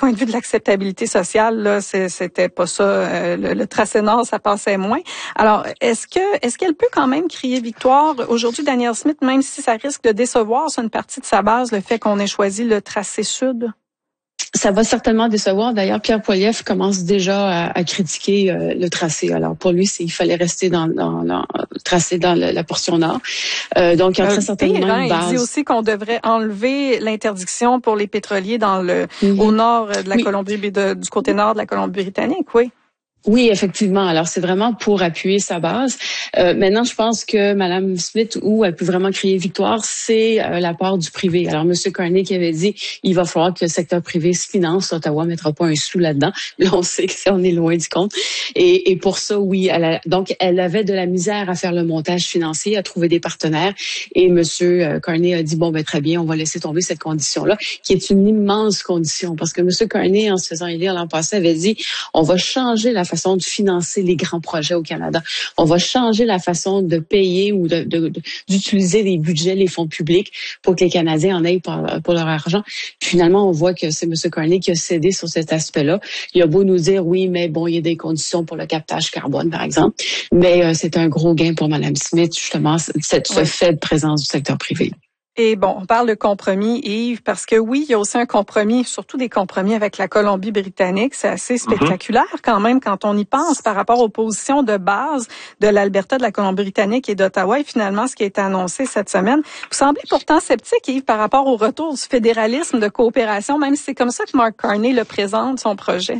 point de vue de l'acceptabilité sociale, là, c'était pas ça. Le tracé nord, ça passait moins. Alors, est-ce qu'elle peut quand même crier victoire aujourd'hui, Danielle Smith, même si ça risque de décevoir sur une partie de sa base, le fait qu'on ait choisi le tracé sud? Ça va certainement décevoir. D'ailleurs, Pierre Poilievre commence déjà à critiquer le tracé. Alors, pour lui, il fallait rester dans tracé dans la portion nord. Donc, il y a très certainement une base. Il dit aussi qu'on devrait enlever l'interdiction pour les pétroliers au nord de la Colombie, du côté nord de la Colombie-Britannique, oui. Oui, effectivement. Alors, c'est vraiment pour appuyer sa base. Maintenant, je pense que Mme Smith, où elle peut vraiment crier victoire, c'est la part du privé. Alors, M. Carney qui avait dit, il va falloir que le secteur privé se finance. Ottawa ne mettra pas un sou là-dedans. Là, on sait qu'on est loin du compte. Et pour ça, oui, elle avait de la misère à faire le montage financier, à trouver des partenaires. Et M. Carney a dit, bon, très bien, on va laisser tomber cette condition-là, qui est une immense condition. Parce que M. Carney, en se faisant élire l'an passé, avait dit, on va changer la façon de financer les grands projets au Canada. On va changer la façon de payer ou d'utiliser les budgets, les fonds publics pour que les Canadiens en aient pour leur argent. Puis finalement, on voit que c'est M. Carney qui a cédé sur cet aspect-là. Il a beau nous dire, oui, mais bon, il y a des conditions pour le captage carbone, par exemple. Mais c'est un gros gain pour Mme Smith, justement, ce faible présence du secteur privé. Et bon, on parle de compromis, Yves, parce que oui, il y a aussi un compromis, surtout des compromis avec la Colombie-Britannique. C'est assez spectaculaire quand même quand on y pense par rapport aux positions de base de l'Alberta, de la Colombie-Britannique et d'Ottawa. Et finalement, ce qui a été annoncé cette semaine. Vous semblez pourtant sceptique, Yves, par rapport au retour du fédéralisme de coopération, même si c'est comme ça que Mark Carney le présente, son projet.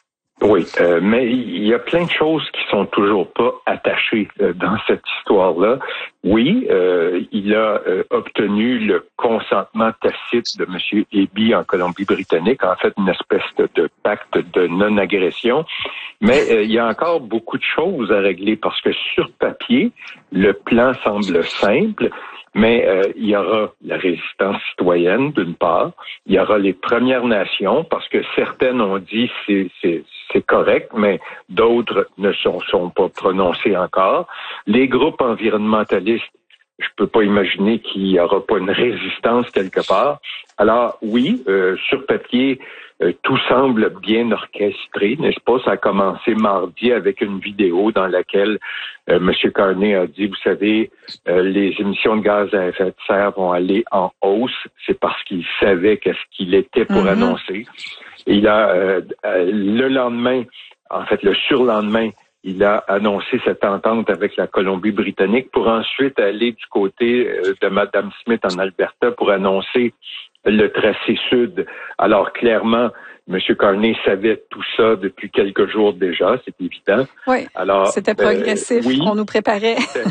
Oui, mais il y a plein de choses qui sont toujours pas attachées dans cette histoire-là. Oui, il a obtenu le consentement tacite de M. Eby en Colombie-Britannique, en fait une espèce de pacte de non-agression, mais il y a encore beaucoup de choses à régler parce que sur papier, le plan semble simple. Mais il y aura la résistance citoyenne, d'une part. Il y aura les Premières Nations, parce que certaines ont dit c'est correct, mais d'autres ne sont pas prononcées encore. Les groupes environnementalistes, je peux pas imaginer qu'il y aura pas une résistance quelque part. Alors oui, sur papier, tout semble bien orchestré, n'est-ce pas? Ça a commencé mardi avec une vidéo dans laquelle M. Carney a dit, vous savez, les émissions de gaz à effet de serre vont aller en hausse. C'est parce qu'il savait qu'est-ce qu'il était pour annoncer. Et il a le lendemain, en fait le surlendemain, il a annoncé cette entente avec la Colombie-Britannique pour ensuite aller du côté de Mme Smith en Alberta pour annoncer le tracé sud. Alors clairement, M. Carney savait tout ça depuis quelques jours déjà, c'est évident. Oui, alors, c'était progressif, oui, on nous préparait.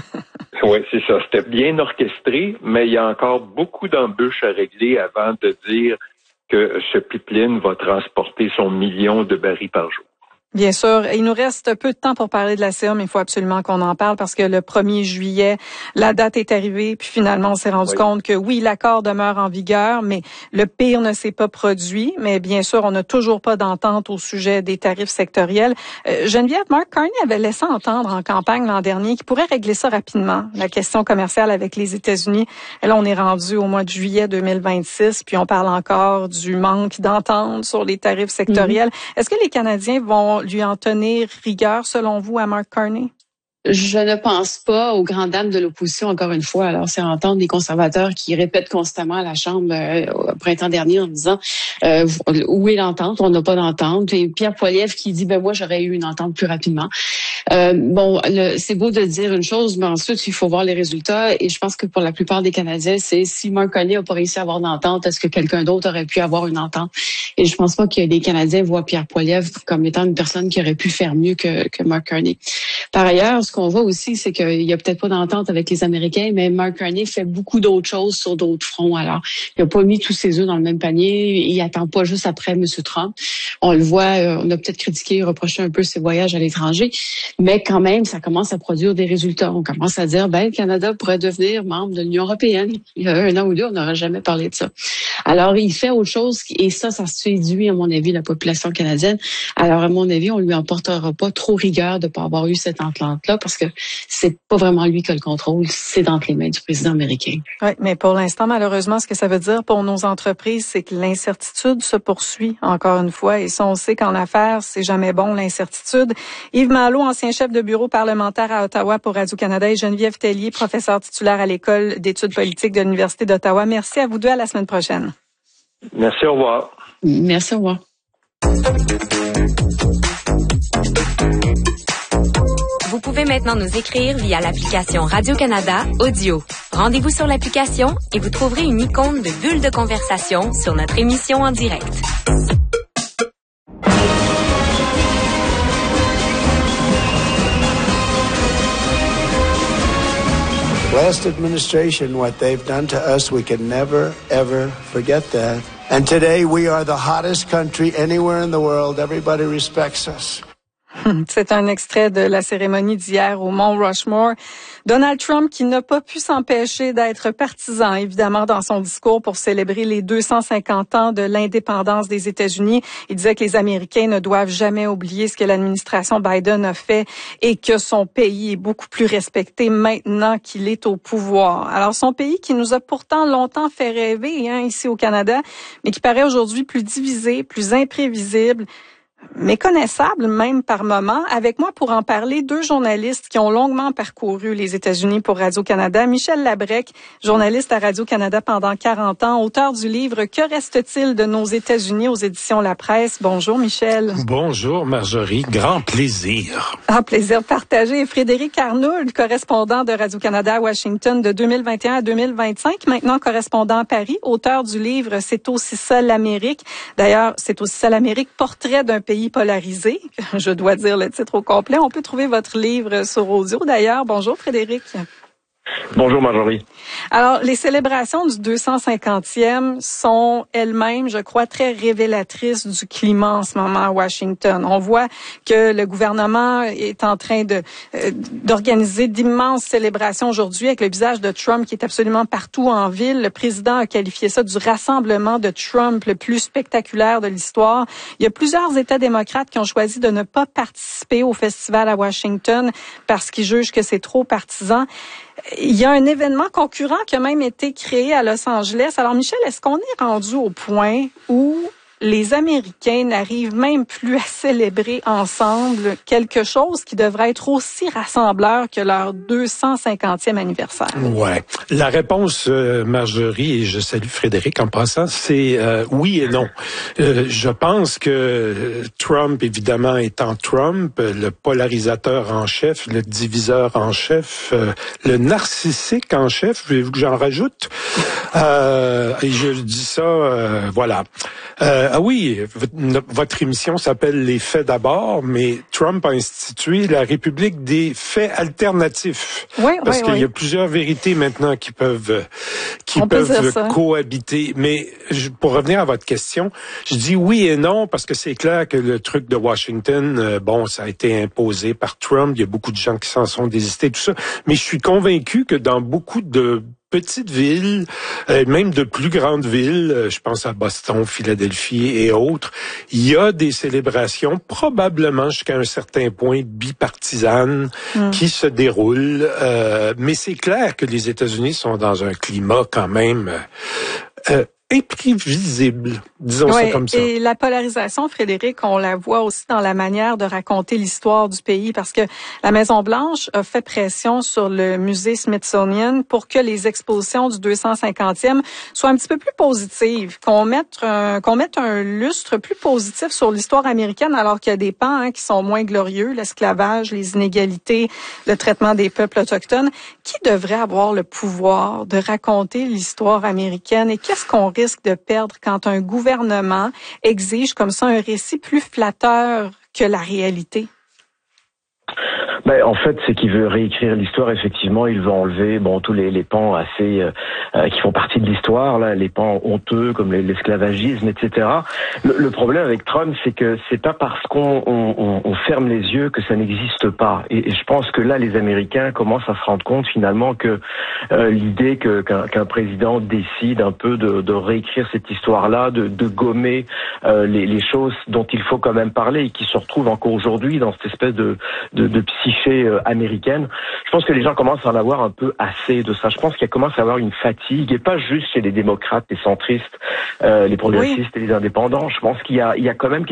Oui, c'est ça. C'était bien orchestré, mais il y a encore beaucoup d'embûches à régler avant de dire que ce pipeline va transporter son million de barils par jour. Bien sûr. Il nous reste peu de temps pour parler de la CA, mais il faut absolument qu'on en parle parce que le 1er juillet, la date est arrivée, puis finalement, on s'est rendu compte que oui, l'accord demeure en vigueur, mais le pire ne s'est pas produit. Mais bien sûr, on n'a toujours pas d'entente au sujet des tarifs sectoriels. Geneviève, Mark Carney avait laissé entendre en campagne l'an dernier qu'il pourrait régler ça rapidement, la question commerciale avec les États-Unis. Et là, on est rendu au mois de juillet 2026, puis on parle encore du manque d'entente sur les tarifs sectoriels. Est-ce que les Canadiens vont lui en tenir rigueur, selon vous, à Mark Carney? Je ne pense pas aux grandes dames de l'opposition, encore une fois. Alors, c'est entendre des conservateurs qui répètent constamment à la Chambre au printemps dernier en disant où est l'entente? On n'a pas d'entente. Et Pierre Poilievre qui dit moi, j'aurais eu une entente plus rapidement. C'est beau de dire une chose, mais ensuite, il faut voir les résultats. Et je pense que pour la plupart des Canadiens, c'est si Mark Carney n'a pas réussi à avoir d'entente, est-ce que quelqu'un d'autre aurait pu avoir une entente? Et je pense pas que les Canadiens voient Pierre Poilievre comme étant une personne qui aurait pu faire mieux que Mark Carney. Par ailleurs, ce qu'on voit aussi, c'est qu'il y a peut-être pas d'entente avec les Américains, mais Mark Carney fait beaucoup d'autres choses sur d'autres fronts. Alors, il n'a pas mis tous ses œufs dans le même panier. Il attend pas juste après M. Trump. On le voit, on a peut-être critiqué, reproché un peu ses voyages à l'étranger, mais quand même, ça commence à produire des résultats. On commence à dire, le Canada pourrait devenir membre de l'Union européenne. Il y a un an ou deux, on n'aurait jamais parlé de ça. Alors, il fait autre chose, et ça séduit, à mon avis, la population canadienne. Alors, à mon avis, on lui en portera pas trop rigueur de pas avoir eu cette entente-là, parce que c'est pas vraiment lui qui a le contrôle, c'est entre les mains du président américain. Oui, mais pour l'instant, malheureusement, ce que ça veut dire pour nos entreprises, c'est que l'incertitude se poursuit encore une fois. Et ça, on sait qu'en affaires, c'est jamais bon, l'incertitude. Yves Malo, ancien chef de bureau parlementaire à Ottawa pour Radio-Canada, et Geneviève Tellier, professeure titulaire à l'École d'études politiques de l'Université d'Ottawa. Merci à vous deux, à la semaine prochaine. Merci, au revoir. Merci, au revoir. Vous pouvez maintenant nous écrire via l'application Radio-Canada Audio. Rendez-vous sur l'application et vous trouverez une icône de bulle de conversation sur notre émission en direct. Last administration, what they've done to us, we can never, ever forget that. And today we are the hottest country anywhere in the world. Everybody respects us. C'est un extrait de la cérémonie d'hier au Mont Rushmore. Donald Trump qui n'a pas pu s'empêcher d'être partisan, évidemment, dans son discours pour célébrer les 250 ans de l'indépendance des États-Unis. Il disait que les Américains ne doivent jamais oublier ce que l'administration Biden a fait et que son pays est beaucoup plus respecté maintenant qu'il est au pouvoir. Alors, son pays qui nous a pourtant longtemps fait rêver, ici au Canada, mais qui paraît aujourd'hui plus divisé, plus imprévisible, méconnaissable même par moments. Avec moi pour en parler, deux journalistes qui ont longuement parcouru les États-Unis pour Radio-Canada. Michel Labrec, journaliste à Radio-Canada pendant 40 ans, auteur du livre « Que reste-t-il de nos États-Unis » aux éditions La Presse. Bonjour Michel. Bonjour Marjorie, grand plaisir. Plaisir partagé. Et Frédéric Arnould, correspondant de Radio-Canada à Washington de 2021 à 2025, maintenant correspondant à Paris, auteur du livre « C'est aussi ça l'Amérique ». D'ailleurs, « C'est aussi ça l'Amérique », portrait d'un pays polarisé. Je dois dire le titre au complet. On peut trouver votre livre sur audio d'ailleurs. Bonjour Frédéric. Bonjour Marjorie. Alors, les célébrations du 250e sont elles-mêmes, je crois, très révélatrices du climat en ce moment à Washington. On voit que le gouvernement est en train d'organiser d'immenses célébrations aujourd'hui avec le visage de Trump qui est absolument partout en ville. Le président a qualifié ça du rassemblement de Trump le plus spectaculaire de l'histoire. Il y a plusieurs États démocrates qui ont choisi de ne pas participer au festival à Washington parce qu'ils jugent que c'est trop partisan. Il y a un événement concurrent qui a même été créé à Los Angeles. Alors, Michel, est-ce qu'on est rendu au point où les Américains n'arrivent même plus à célébrer ensemble quelque chose qui devrait être aussi rassembleur que leur 250e anniversaire? Ouais. La réponse, Marjorie, et je salue Frédéric en passant, c'est oui et non. Je pense que Trump, évidemment, étant Trump, le polarisateur en chef, le diviseur en chef, le narcissique en chef, voulez-vous que j'en rajoute? Et je dis ça, voilà. Oui, votre émission s'appelle Les faits d'abord, mais Trump a institué la République des faits alternatifs. Parce qu'il y a plusieurs vérités maintenant qui peuvent cohabiter. Mais pour revenir à votre question, je dis oui et non parce que c'est clair que le truc de Washington, ça a été imposé par Trump. Il y a beaucoup de gens qui s'en sont désistés, tout ça. Mais je suis convaincu que dans beaucoup de petites villes, même de plus grandes villes, je pense à Boston, Philadelphie et autres, il y a des célébrations probablement jusqu'à un certain point bipartisanes qui se déroulent. Mais c'est clair que les États-Unis sont dans un climat quand même imprévisible, disons ça comme ça. Et la polarisation, Frédéric, on la voit aussi dans la manière de raconter l'histoire du pays parce que la Maison-Blanche a fait pression sur le musée Smithsonian pour que les expositions du 250e soient un petit peu plus positives, qu'on mette un lustre plus positif sur l'histoire américaine alors qu'il y a des pans qui sont moins glorieux, l'esclavage, les inégalités, le traitement des peuples autochtones. Qui devrait avoir le pouvoir de raconter l'histoire américaine et qu'est-ce qu'on risque de perdre quand un gouvernement exige comme ça un récit plus flatteur que la réalité? En fait, c'est qu'il veut réécrire l'histoire. Effectivement, il veut enlever tous les pans assez qui font partie de l'histoire, là, les pans honteux comme l'esclavagisme, etc. Le problème avec Trump, c'est que c'est pas parce qu'on ferme les yeux que ça n'existe pas. Et je pense que là, les Américains commencent à se rendre compte finalement que l'idée qu'un président décide un peu de réécrire cette histoire-là, de gommer les choses dont il faut quand même parler et qui se retrouvent encore aujourd'hui dans cette espèce de psyché américaine. Je pense que les gens commencent à en avoir un peu assez de ça. Je pense qu'il commence à avoir une fatigue, et pas juste chez les démocrates, les centristes, les progressistes et les indépendants. Je pense qu'il y a quand même